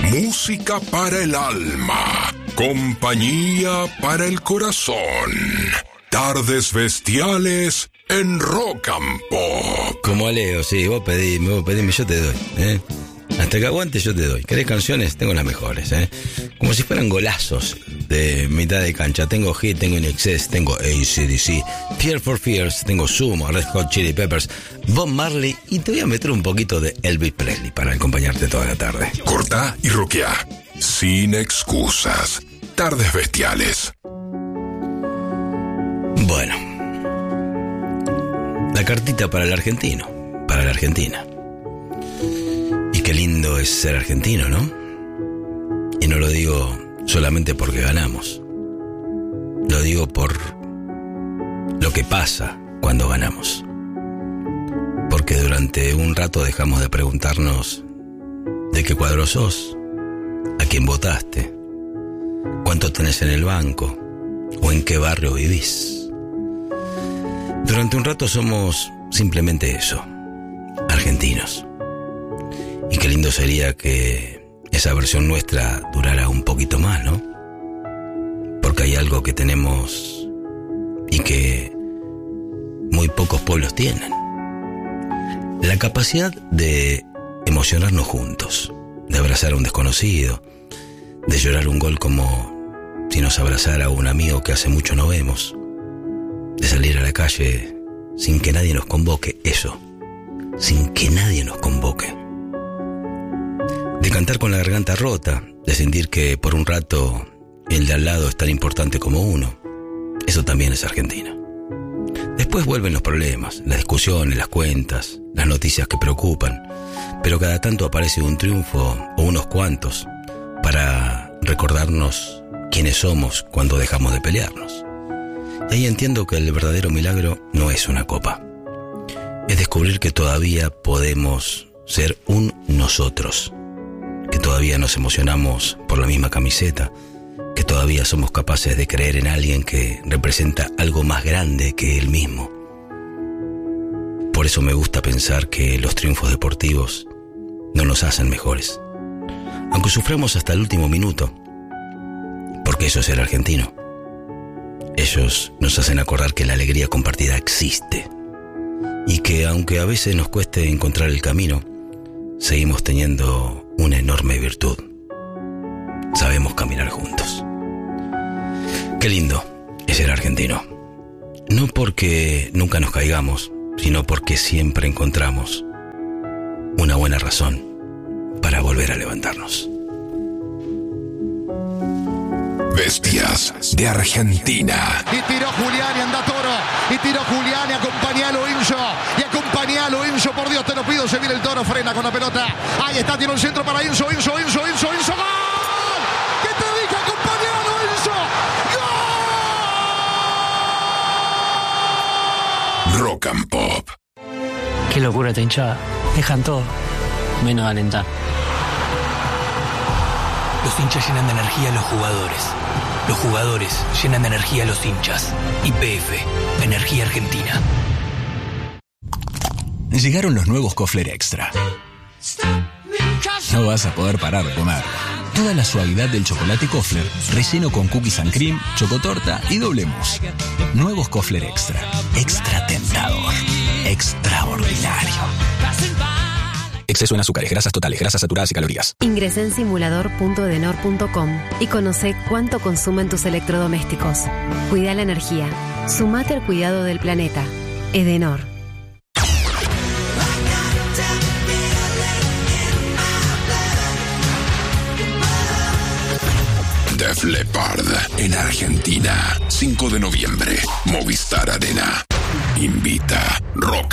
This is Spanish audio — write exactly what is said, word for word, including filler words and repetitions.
Música para el alma, compañía para el corazón. Tardes bestiales en Rock and Pop. Como Leo, sí, vos pedime, vos pedime, yo te doy, ¿eh? Hasta que aguante yo te doy. ¿Querés canciones? Tengo las mejores, ¿eh? Como si fueran golazos de mitad de cancha. Tengo Hit, tengo In Excess, tengo A C D C, Fear for Fears, tengo Sumo, Red Hot Chili Peppers, Bob Marley, y te voy a meter un poquito de Elvis Presley para acompañarte toda la tarde. Cortá y roqueá, sin excusas. Tardes bestiales. Bueno, la cartita para el argentino, para la Argentina. Y qué lindo es ser argentino, ¿no? Y no lo digo solamente porque ganamos. Lo digo por lo que pasa cuando ganamos. Porque durante un rato dejamos de preguntarnos de qué cuadro sos, a quién votaste, cuánto tenés en el banco o en qué barrio vivís. Durante un rato somos simplemente eso, argentinos. Y qué lindo sería que esa versión nuestra durara un poquito más, ¿no? Porque hay algo que tenemos y que muy pocos pueblos tienen. La capacidad de emocionarnos juntos, de abrazar a un desconocido, de llorar un gol como si nos abrazara un amigo que hace mucho no vemos, de salir a la calle sin que nadie nos convoque, eso, sin que nadie nos convoque. De cantar con la garganta rota, de sentir que por un rato el de al lado es tan importante como uno. Eso también es Argentina. Después vuelven los problemas, las discusiones, las cuentas, las noticias que preocupan, pero cada tanto aparece un triunfo o unos cuantos para recordarnos quiénes somos cuando dejamos de pelearnos. Y ahí entiendo que el verdadero milagro no es una copa. Es descubrir que todavía podemos ser un nosotros, que todavía nos emocionamos por la misma camiseta, que todavía somos capaces de creer en alguien que representa algo más grande que él mismo. Por eso me gusta pensar que los triunfos deportivos no nos hacen mejores, aunque suframos hasta el último minuto, porque eso es ser argentino. Ellos nos hacen acordar que la alegría compartida existe y que aunque a veces nos cueste encontrar el camino, seguimos teniendo una enorme virtud. Sabemos caminar juntos. Qué lindo es ser argentino. No porque nunca nos caigamos, sino porque siempre encontramos una buena razón para volver a levantarnos. Bestias de Argentina. Y tiró Julián y anda Toro. Y tiró Julián y acompañalo Inso. Y acompañalo Inso, por Dios te lo pido. Se viene el Toro, frena con la pelota. Ahí está, tiene el centro para Inso, Inso, Inso, Inso, Inso. ¡Gol! ¿Qué te dije? Acompañalo Inso. ¡Gol! Rock and Pop. Qué locura esta hinchada. Dejan todo, menos alentar. Los hinchas llenan de energía a los jugadores. Los jugadores llenan de energía a los hinchas. Y P F, Energía Argentina. Llegaron los nuevos Kofler Extra. No vas a poder parar de comer. Toda la suavidad del chocolate Kofler, relleno con cookies and cream, chocotorta y doble mousse. Nuevos Kofler Extra. Extra tentador. Extraordinario. Exceso en azúcares, grasas totales, grasas saturadas y calorías. Ingresá en simulador punto edenor punto com y conoce cuánto consumen tus electrodomésticos. Cuida la energía. Sumate al cuidado del planeta. Edenor. Def Leppard en Argentina. cinco de noviembre. Movistar Arena. Invita Rock